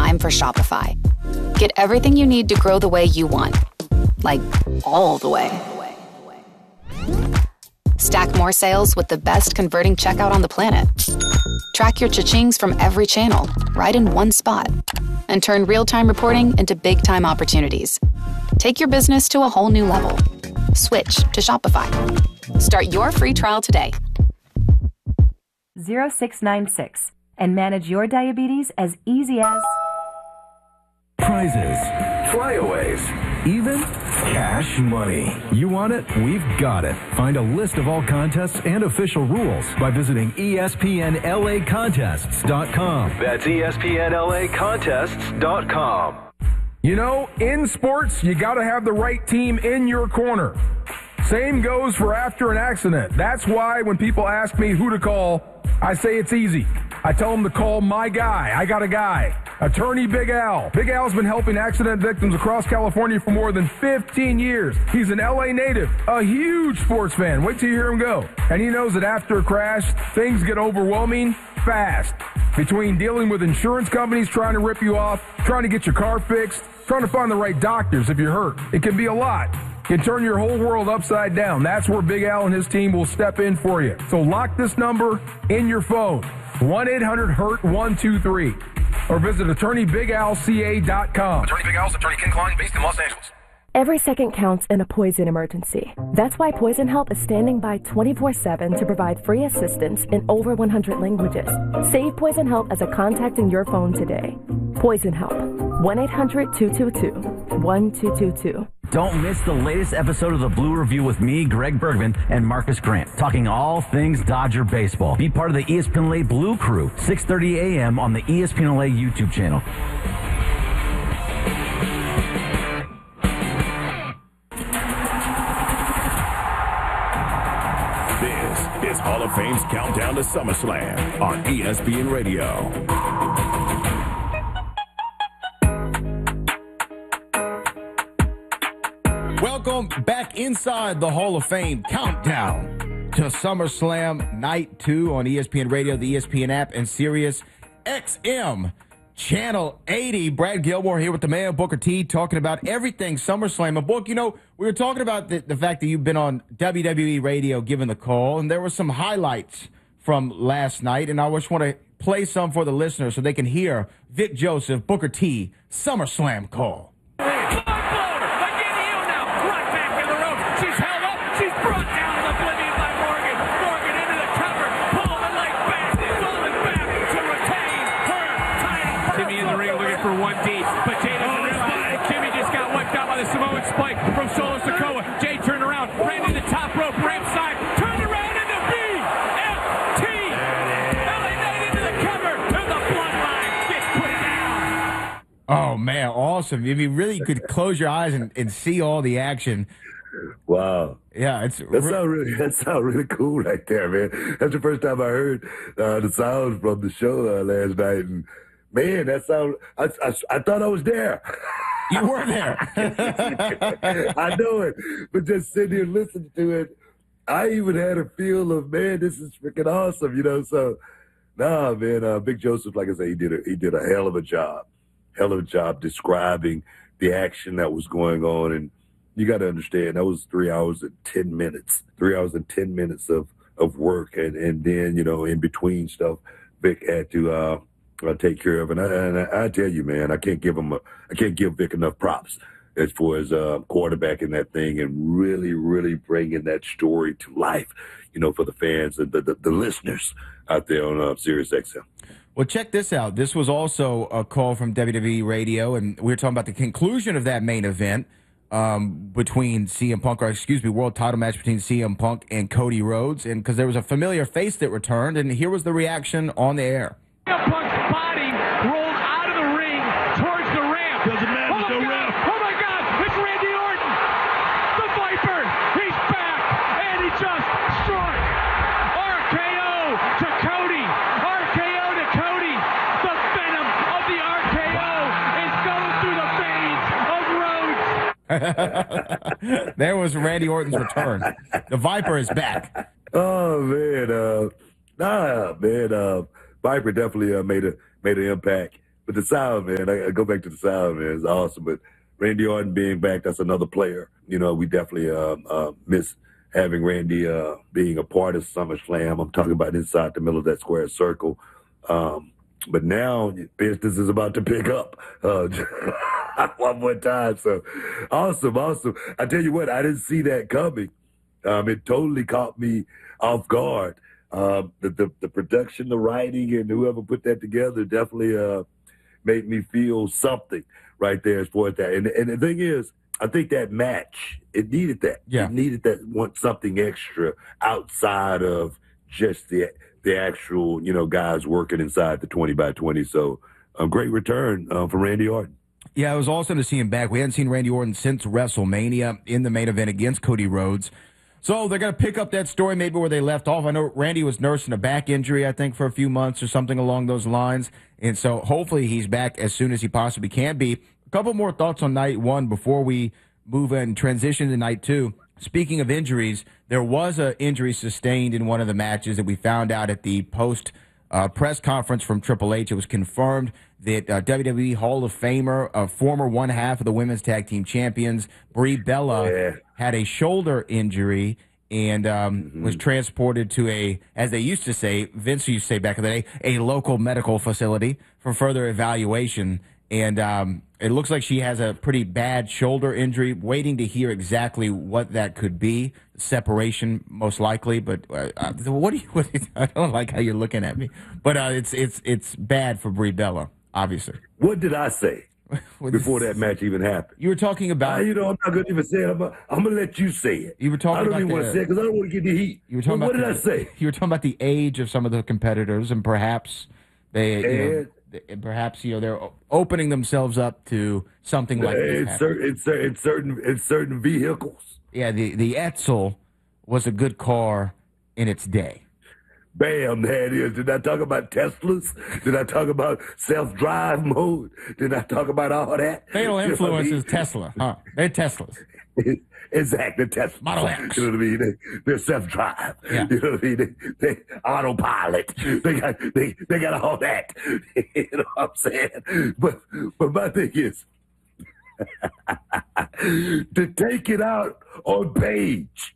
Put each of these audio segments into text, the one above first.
time for Shopify. Get everything you need to grow the way you want. Like, all the way. Stack more sales with the best converting checkout on the planet. Track your cha-chings from every channel, right in one spot. And turn real-time reporting into big-time opportunities. Take your business to a whole new level. Switch to Shopify. Start your free trial today. 0696 and manage your diabetes as easy as prizes, flyaways, even cash money. You want it? We've got it. Find a list of all contests and official rules by visiting ESPNLAcontests.com. That's ESPNLAcontests.com. You know, in sports, you got to have the right team in your corner. Same goes for after an accident. That's why when people ask me who to call, I say it's easy. I tell them to call my guy. I got a guy. Attorney Big Al. Big Al's been helping accident victims across California for more than 15 years. He's an LA native, a huge sports fan. Wait till you hear him go. And he knows that after a crash, things get overwhelming fast. Between dealing with insurance companies trying to rip you off, trying to get your car fixed, trying to find the right doctors if you're hurt, it can be a lot. It can turn your whole world upside down. That's where Big Al and his team will step in for you. So lock this number in your phone. 1-800-HURT-123. Or visit AttorneyBigAlCA.com. Attorney Big Al's attorney Ken Klein, based in Los Angeles. every second counts in a poison emergency. That's why Poison Help is standing by 24/7 to provide free assistance in over 100 languages. Save Poison Help as a contact in your phone today. Poison Help. 1-800-222-1222. Don't miss the latest episode of The Blue Review with me, Greg Bergman, and Marcus Grant, talking all things Dodger baseball. Be part of the ESPN LA Blue Crew, 6:30 a.m. on the ESPN LA YouTube channel. This is Hall of Fame's Countdown to SummerSlam on ESPN Radio. Welcome back inside the Hall of Fame countdown to SummerSlam Night 2 on ESPN Radio, the ESPN app, and Sirius XM Channel 80. Brad Gilmore here with the man, Booker T, talking about everything SummerSlam. And, Book, you know, we were talking about the fact that you've been on WWE Radio giving the call, and there were some highlights from last night, and I just want to play some for the listeners so they can hear Vic Joseph, Booker T, SummerSlam call. Spike from Solo Sikoa. Jay turned around, ran into top rope, ramp side, turned around into BFT. LA Knight into the cover, and the bloodline gets put down. Oh, man, awesome. If you really could close your eyes and see all the action. Wow. Yeah, that sounds really cool right there, man. That's the first time I heard the sound from the show last night. And, man, that sound, I thought I was there. You were there. I know it. But just sitting here listening to it, I even had a feel of, man, this is freaking awesome, you know. So, nah, man, Big Joseph, like I say, he did a hell of a job describing the action that was going on. And you got to understand, that was 3 hours and 10 minutes. 3 hours and 10 minutes of work. And then, you know, in between stuff, Vic had to take care of. And I tell you, man, I can't give Vic enough props as far as quarterbacking that thing and really, really bringing that story to life, you know, for the fans and the listeners out there on Sirius XM. Well, check this out. This was also a call from WWE Radio, and we were talking about the conclusion of that main event between CM Punk, world title match between CM Punk and Cody Rhodes, and because there was a familiar face that returned, and here was the reaction on the air. CM Punk's body rolled out of the ring towards the ramp. Doesn't matter. Oh my God! It's Randy Orton, the Viper. He's back, and he just struck RKO to Cody. RKO to Cody. The venom of the RKO is going through the veins of Rhodes. There was Randy Orton's return. The Viper is back. Oh man, Viper definitely made an impact But the sound, man, I go back to the sound, man. It's awesome. But Randy Orton being back, that's another player. You know, we definitely miss having Randy being a part of SummerSlam. I'm talking about inside the middle of that square circle. But now business is about to pick up one more time. So awesome. I tell you what, I didn't see that coming. It totally caught me off guard. The production, the writing, and whoever put that together definitely made me feel something right there as far as that. And the thing is, I think that match, it needed that. Yeah. It needed that something extra outside of just the actual, guys working inside the 20x20. So a great return for Randy Orton. Yeah, it was awesome to see him back. We hadn't seen Randy Orton since WrestleMania in the main event against Cody Rhodes. So they're going to pick up that story maybe where they left off. I know Randy was nursing a back injury, I think, for a few months or something along those lines. And so hopefully he's back as soon as he possibly can be. A couple more thoughts on night one before we move and transition to night two. Speaking of injuries, there was an injury sustained in one of the matches that we found out at the post press conference from Triple H. It was confirmed that WWE Hall of Famer, former one half of the Women's Tag Team Champions, Brie Bella, had a shoulder injury and was transported to as they used to say, Vince used to say back in the day, a local medical facility for further evaluation. And it looks like she has a pretty bad shoulder injury, waiting to hear exactly what that could be. Separation, most likely. But I don't like how you're looking at me. But it's bad for Brie Bella, obviously. What did I say before that match even happened? You were talking about... I'm not going to even say it. I'm going to let you say it. You were talking about... I don't even want to say it because I don't want to get the heat. You were talking what did I say? You were talking about the age of some of the competitors, and perhaps they're opening themselves up to something like this. In certain vehicles. Yeah, the Etzel was a good car in its day. Bam, there it is. Did I talk about Teslas? Did I talk about self-drive mode? Did I talk about all that? Fatal Influence is Tesla, huh? They're Teslas. Exactly, Tesla. Model X. You know what I mean? They're self-drive. Yeah. You know what I mean? They autopilot. They got all that. You know what I'm saying? But my thing is to take it out on Paige.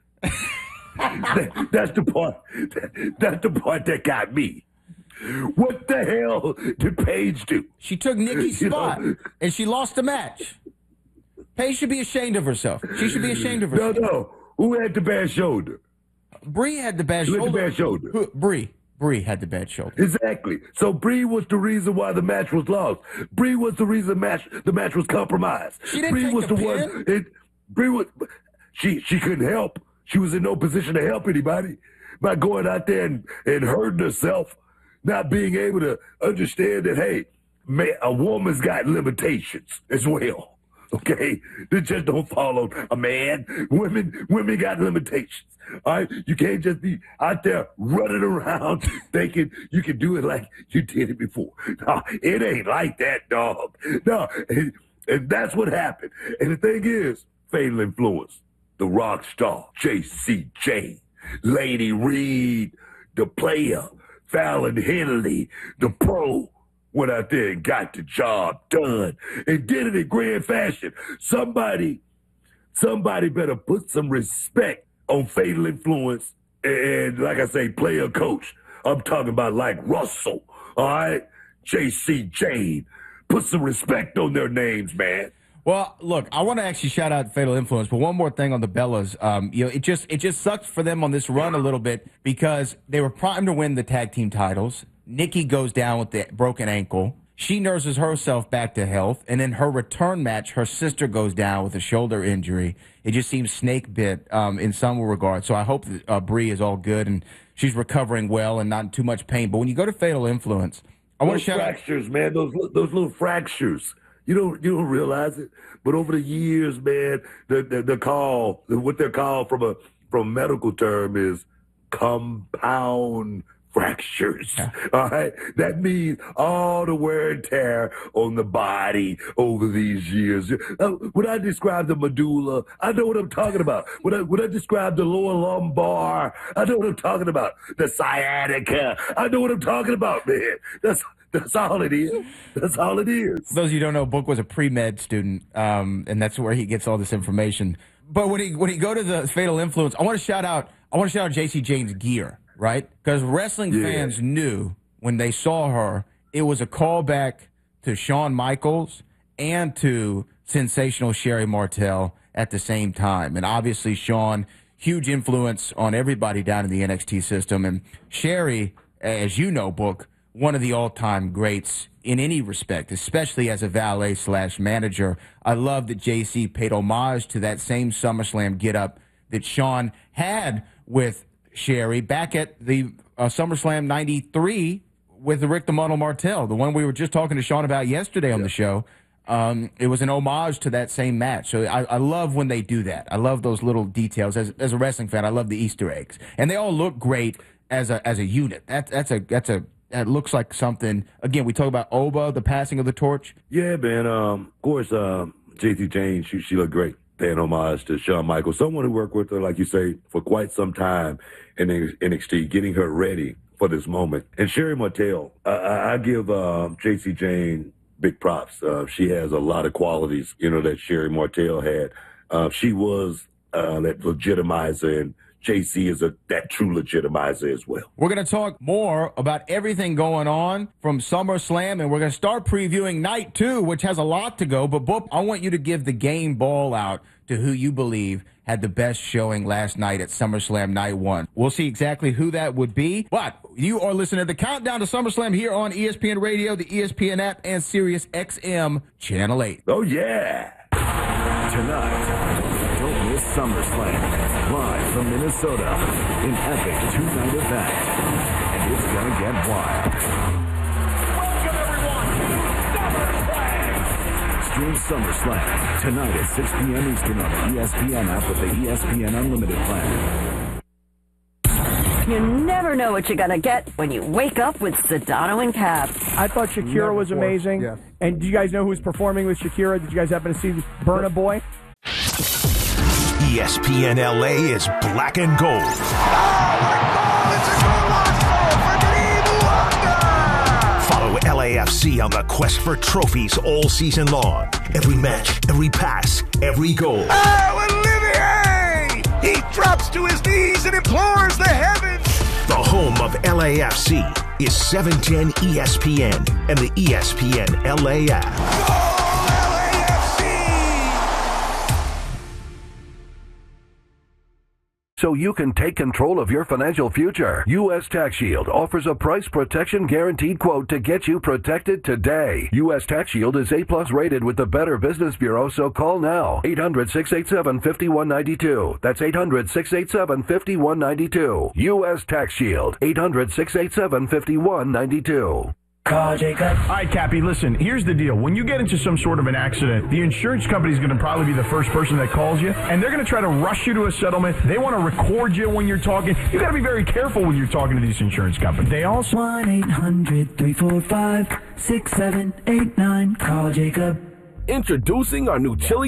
That's the part. That's the part that got me. What the hell did Paige do? She took Nikki's spot, and she lost the match. Paige should be ashamed of herself. She should be ashamed of herself. No. Who had the bad shoulder? Brie had the bad shoulder. Who had the bad shoulder? Brie had the bad shoulder. Exactly. So Brie was the reason why the match was lost. Brie was the reason the match was compromised. She didn't Brie take was the one. pin. Brie was. She couldn't help. She was in no position to help anybody by going out there and hurting herself, not being able to understand that, hey, man, a woman's got limitations as well. Okay? They just don't follow a man. Women got limitations. All right? You can't just be out there running around thinking you can do it like you did it before. No, it ain't like that, dog. No, and that's what happened. And the thing is, Fatal Influence. The rock star, J.C. Jane, Lady Reed, the player, Fallon Henley, the pro, went out there and got the job done and did it in grand fashion. Somebody better put some respect on Fatal Influence and, like I say, player coach. I'm talking about like Russell, all right? J.C. Jane. Put some respect on their names, man. Well, look, I want to actually shout out Fatal Influence, but one more thing on the Bellas. It just sucks for them on this run a little bit because they were primed to win the tag team titles. Nikki goes down with the broken ankle. She nurses herself back to health, and then her return match, her sister goes down with a shoulder injury. It just seems snake bit in some regard. So I hope that Brie is all good and she's recovering well and not in too much pain. But when you go to Fatal Influence, I want to shout out fractures, man. Those little fractures. You don't realize it, but over the years, man, what they're called from a medical term is compound fractures. Yeah. All right, that means all the wear and tear on the body over these years. When I describe the medulla, I know what I'm talking about. When I describe the lower lumbar, I know what I'm talking about. The sciatica, I know what I'm talking about, man. That's all it is. That's all it is. For those of you who don't know, Book was a pre-med student, and that's where he gets all this information. But when he go to the Fatal Influence, I want to shout out JC Jane's gear, right? Because wrestling fans knew when they saw her, it was a callback to Shawn Michaels and to sensational Sherry Martel at the same time. And obviously, Shawn, huge influence on everybody down in the NXT system. And Sherry, as you know, Book, one of the all-time greats in any respect, especially as a valet/manager. I love that JC paid homage to that same SummerSlam get-up that Shawn had with Sherry back at the SummerSlam 93 with Rick the Model Martel, the one we were just talking to Shawn about yesterday on the show. It was an homage to that same match. So I love when they do that. I love those little details. As a wrestling fan, I love the Easter eggs. And they all look great as a unit. That looks like something. Again, we talk about Oba, the passing of the torch. Yeah, man. Of course, JC Jane, she looked great. Paying homage to Shawn Michaels, someone who worked with her, like you say, for quite some time in NXT, getting her ready for this moment. And Sherry Martel, I give JC Jane big props. She has a lot of qualities, that Sherry Martel had. She was that legitimizer, and JC is that true legitimizer as well. We're going to talk more about everything going on from SummerSlam, and we're going to start previewing Night 2, which has a lot to go. But, Boop, I want you to give the game ball out to who you believe had the best showing last night at SummerSlam Night 1. We'll see exactly who that would be. But you are listening to the Countdown to SummerSlam here on ESPN Radio, the ESPN app, and Sirius XM Channel 8. Oh, yeah. Tonight, don't miss SummerSlam. Live from Minnesota, an epic two-night event. And it's going to get wild. Welcome, everyone, to SummerSlam. Stream SummerSlam tonight at 6 p.m. Eastern on the ESPN app with the ESPN Unlimited plan. You never know what you're going to get when you wake up with Sedano and Cap. I thought Shakira was amazing. Yes. And do you guys know who's performing with Shakira? Did you guys happen to see Burna Boy? ESPN LA is black and gold. Oh, my God, it's a goal for Dream Luanga! Follow LAFC on the quest for trophies all season long. Every match, every pass, every goal. Oh, Olivier! He drops to his knees and implores the heavens. The home of LAFC is 710 ESPN and the ESPN LA app. So you can take control of your financial future. U.S. Tax Shield offers a price protection guaranteed quote to get you protected today. U.S. Tax Shield is A+ rated with the Better Business Bureau, so call now. 800-687-5192. That's 800-687-5192. U.S. Tax Shield. 800-687-5192. Call Jacob. All right, Cappy, listen, here's the deal. When you get into some sort of an accident, the insurance company is going to probably be the first person that calls you, and they're going to try to rush you to a settlement. They want to record you when you're talking. You got to be very careful when you're talking to these insurance companies. They also 1-800-345-6789. Call Jacob. Introducing our new chili